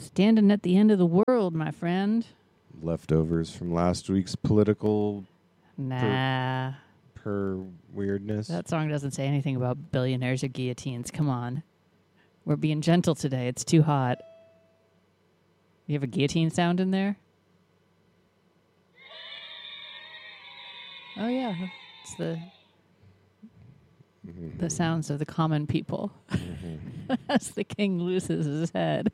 Standing at the end of the world, my friend. Leftovers from last week's political Nah. per weirdness. That song doesn't say anything about billionaires or guillotines. Come on. We're being gentle today. It's too hot. You have a guillotine sound in there? Oh, yeah. It's the sounds of the common people as the king loses his head.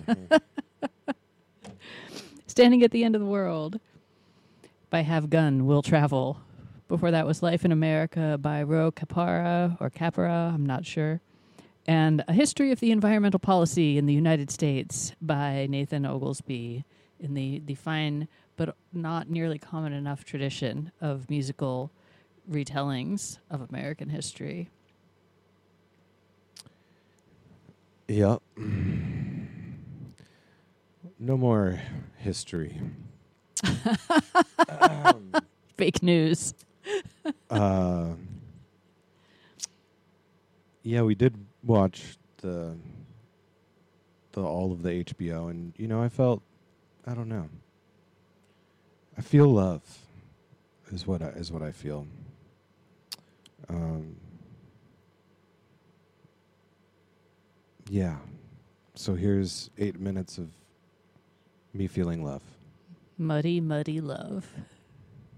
Standing at the End of the World by Have Gun, Will Travel. Before that was Life in America by Ro Capara, I'm not sure. And A History of the Environmental Policy in the United States by Nathan Oglesby in the fine but not nearly common enough tradition of musical retellings of American history. Yep. No more history. Fake news. Yeah, we did watch the all of the HBO, and I don't know. I feel love is what I feel. Yeah. So here's 8 minutes of me feeling love. Muddy, muddy love.